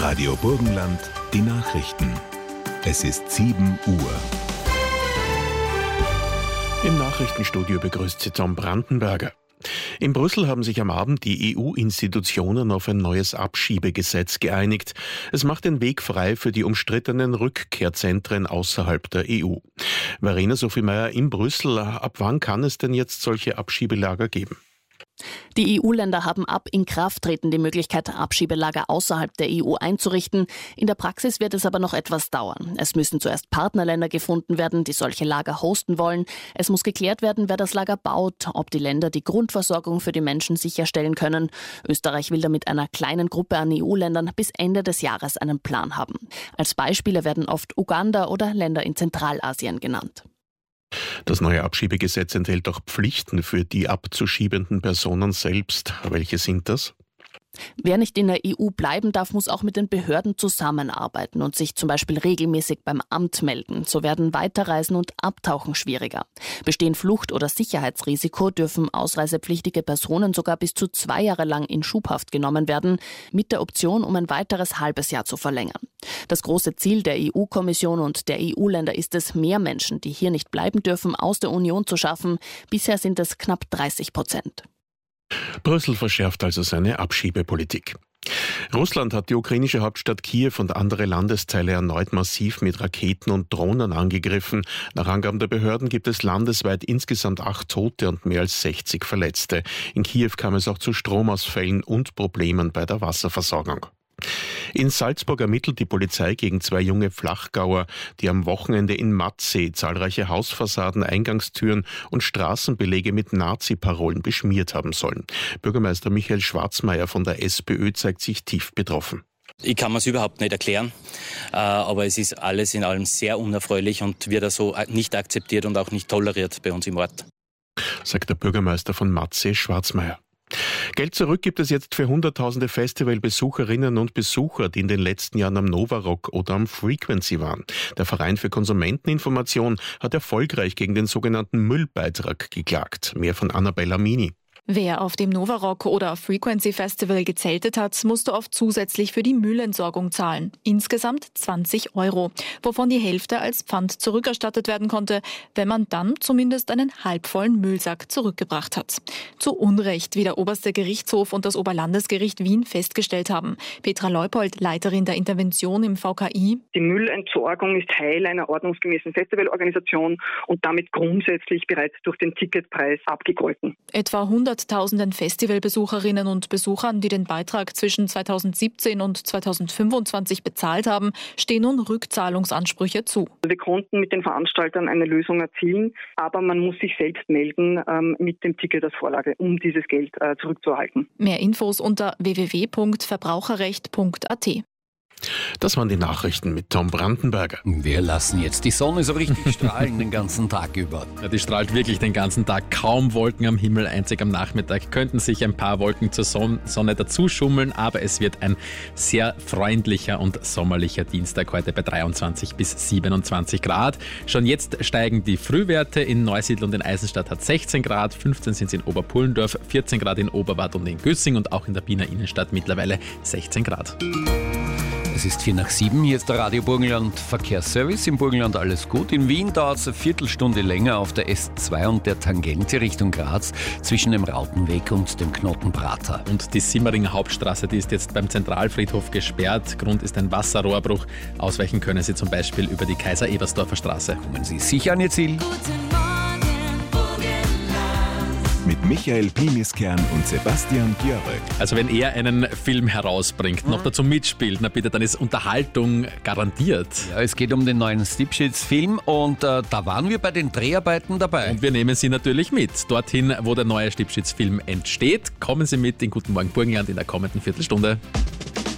Radio Burgenland, die Nachrichten. Es ist 7 Uhr. Im Nachrichtenstudio begrüßt Sie Tom Brandenberger. In Brüssel haben sich am Abend die EU-Institutionen auf ein neues Abschiebegesetz geeinigt. Es macht den Weg frei für die umstrittenen Rückkehrzentren außerhalb der EU. Verena Sophie-Meyer in Brüssel, ab wann kann es denn jetzt solche Abschiebelager geben? Die EU-Länder haben ab Inkrafttreten die Möglichkeit, Abschiebelager außerhalb der EU einzurichten. In der Praxis wird es aber noch etwas dauern. Es müssen zuerst Partnerländer gefunden werden, die solche Lager hosten wollen. Es muss geklärt werden, wer das Lager baut, ob die Länder die Grundversorgung für die Menschen sicherstellen können. Österreich will da mit einer kleinen Gruppe an EU-Ländern bis Ende des Jahres einen Plan haben. Als Beispiele werden oft Uganda oder Länder in Zentralasien genannt. Das neue Abschiebegesetz enthält auch Pflichten für die abzuschiebenden Personen selbst. Welche sind das? Wer nicht in der EU bleiben darf, muss auch mit den Behörden zusammenarbeiten und sich zum Beispiel regelmäßig beim Amt melden. So werden Weiterreisen und Abtauchen schwieriger. Bestehen Flucht- oder Sicherheitsrisiko, dürfen ausreisepflichtige Personen sogar bis zu 2 Jahre lang in Schubhaft genommen werden, mit der Option, um ein weiteres halbes Jahr zu verlängern. Das große Ziel der EU-Kommission und der EU-Länder ist es, mehr Menschen, die hier nicht bleiben dürfen, aus der Union zu schaffen. Bisher sind es knapp 30%. Brüssel verschärft also seine Abschiebepolitik. Russland hat die ukrainische Hauptstadt Kiew und andere Landesteile erneut massiv mit Raketen und Drohnen angegriffen. Nach Angaben der Behörden gibt es landesweit insgesamt 8 Tote und mehr als 60 Verletzte. In Kiew kam es auch zu Stromausfällen und Problemen bei der Wasserversorgung. In Salzburg ermittelt die Polizei gegen 2 junge Flachgauer, die am Wochenende in Matzee zahlreiche Hausfassaden, Eingangstüren und Straßenbeläge mit Nazi-Parolen beschmiert haben sollen. Bürgermeister Michael Schwarzmeier von der SPÖ zeigt sich tief betroffen. Ich kann mir es überhaupt nicht erklären, aber es ist alles in allem sehr unerfreulich und wird so nicht akzeptiert und auch nicht toleriert bei uns im Ort, sagt der Bürgermeister von Matzee, Schwarzmeier. Geld zurück gibt es jetzt für hunderttausende Festivalbesucherinnen und Besucher, die in den letzten Jahren am Novarock oder am Frequency waren. Der Verein für Konsumenteninformation hat erfolgreich gegen den sogenannten Müllbeitrag geklagt. Mehr von Annabella Mini. Wer auf dem Novarock oder Frequency Festival gezeltet hat, musste oft zusätzlich für die Müllentsorgung zahlen. Insgesamt 20 €, wovon die Hälfte als Pfand zurückerstattet werden konnte, wenn man dann zumindest einen halbvollen Müllsack zurückgebracht hat. Zu Unrecht, wie der Oberste Gerichtshof und das Oberlandesgericht Wien festgestellt haben. Petra Leupold, Leiterin der Intervention im VKI. Die Müllentsorgung ist Teil einer ordnungsgemäßen Festivalorganisation und damit grundsätzlich bereits durch den Ticketpreis abgegolten. Etwa 100.000 Festivalbesucherinnen und Besuchern, die den Beitrag zwischen 2017 und 2025 bezahlt haben, stehen nun Rückzahlungsansprüche zu. Wir konnten mit den Veranstaltern eine Lösung erzielen, aber man muss sich selbst melden mit dem Ticket als Vorlage, um dieses Geld zurückzuerhalten. Mehr Infos unter www.verbraucherrecht.at. Das waren die Nachrichten mit Tom Brandenberger. Wir lassen jetzt die Sonne so richtig strahlen den ganzen Tag über. Ja, die strahlt wirklich den ganzen Tag. Kaum Wolken am Himmel, einzig am Nachmittag könnten sich ein paar Wolken zur Sonne dazuschummeln, aber es wird ein sehr freundlicher und sommerlicher Dienstag heute bei 23 bis 27 Grad. Schon jetzt steigen die Frühwerte. In Neusiedl und in Eisenstadt hat 16 Grad, 15 sind es in Oberpullendorf, 14 Grad in Oberwart und in Güssing und auch in der Wiener Innenstadt mittlerweile 16 Grad. Es ist 6:45, hier ist der Radio Burgenland Verkehrsservice. Im Burgenland alles gut. In Wien dauert es eine Viertelstunde länger auf der S2 und der Tangente Richtung Graz zwischen dem Rautenweg und dem Knotenprater. Und die Simmeringer Hauptstraße, die ist jetzt beim Zentralfriedhof gesperrt. Grund ist ein Wasserrohrbruch. Ausweichen können Sie zum Beispiel über die Kaiser-Ebersdorfer Straße. Kommen Sie sicher an Ihr Ziel. Mit Michael Piniskern und Sebastian Björk. Also wenn er einen Film herausbringt, noch dazu mitspielt, na bitte, dann ist Unterhaltung garantiert. Ja, es geht um den neuen Stipschitz-Film und da waren wir bei den Dreharbeiten dabei. Und wir nehmen Sie natürlich mit. Dorthin, wo der neue Stipschitz-Film entsteht, kommen Sie mit in Guten Morgen Burgenland in der kommenden Viertelstunde.